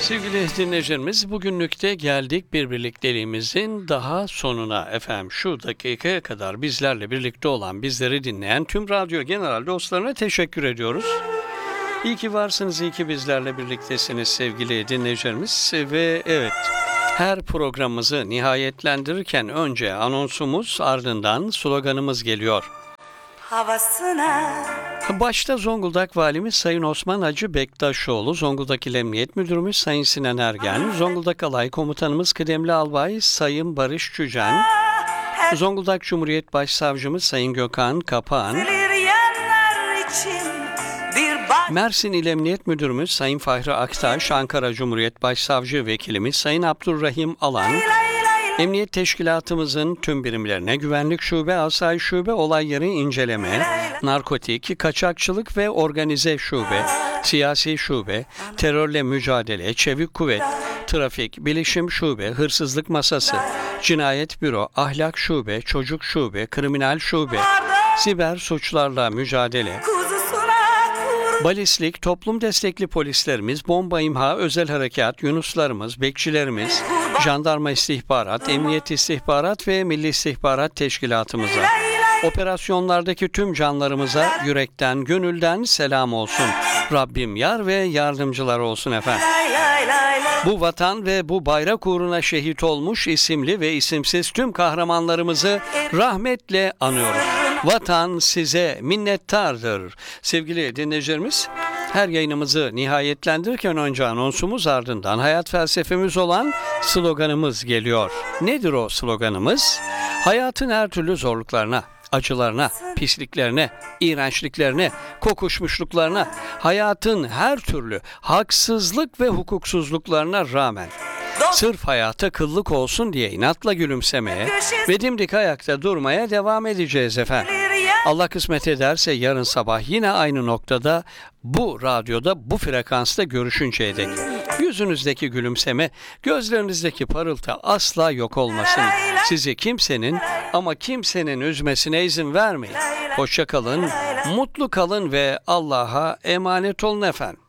Sevgili dinleyicilerimiz, bugünlük de geldik bir birlikteliğimizin daha sonuna efendim. Şu dakikaya kadar bizlerle birlikte olan, bizleri dinleyen tüm radyo genel dostlarına teşekkür ediyoruz. İyi ki varsınız, iyi ki bizlerle birliktesiniz sevgili dinleyicilerimiz. Ve evet, her programımızı nihayetlendirirken önce anonsumuz, ardından sloganımız geliyor. Havasına. Başta Zonguldak Valimiz Sayın Osman Hacı Bektaşoğlu, Zonguldak İl Emniyet Müdürümüz Sayın Sinan Ergen, Zonguldak Alay Komutanımız Kıdemli Albay Sayın Barış Çücen, Zonguldak Cumhuriyet Başsavcımız Sayın Gökhan Kapağan, Mersin İl Emniyet Müdürümüz Sayın Fahri Aktaş, Ankara Cumhuriyet Başsavcı Vekilimiz Sayın Abdurrahim Alan, Emniyet Teşkilatımızın tüm birimlerine, Güvenlik Şube, Asayiş Şube, Olay Yeri İnceleme, Narkotik, Kaçakçılık ve Organize Şube, Siyasi Şube, Terörle Mücadele, Çevik Kuvvet, Trafik, Bilişim Şube, Hırsızlık Masası, Cinayet Büro, Ahlak Şube, Çocuk Şube, Kriminal Şube, Siber Suçlarla Mücadele, Balislik, toplum destekli polislerimiz, bomba imha, özel harekat, Yunuslarımız, bekçilerimiz, jandarma istihbarat, emniyet istihbarat ve milli istihbarat teşkilatımıza, operasyonlardaki tüm canlarımıza yürekten, gönülden selam olsun. Rabbim yar ve yardımcılar olsun efendim. Bu vatan ve bu bayrak uğruna şehit olmuş isimli ve isimsiz tüm kahramanlarımızı rahmetle anıyoruz. Vatan size minnettardır. Sevgili dinleyicilerimiz, her yayınımızı nihayetlendirirken önce anonsumuz, ardından hayat felsefemiz olan sloganımız geliyor. Nedir o sloganımız? Hayatın her türlü zorluklarına, acılarına, pisliklerine, iğrençliklerine, kokuşmuşluklarına, hayatın her türlü haksızlık ve hukuksuzluklarına rağmen sırf hayata kıllık olsun diye inatla gülümsemeye ve dimdik ayakta durmaya devam edeceğiz efendim. Allah kısmet ederse yarın sabah yine aynı noktada, bu radyoda, bu frekansta görüşünceye dek yüzünüzdeki gülümseme, gözlerinizdeki parıltı asla yok olmasın. Sizi kimsenin ama kimsenin üzmesine izin vermeyin. Hoşça kalın, mutlu kalın ve Allah'a emanet olun efendim.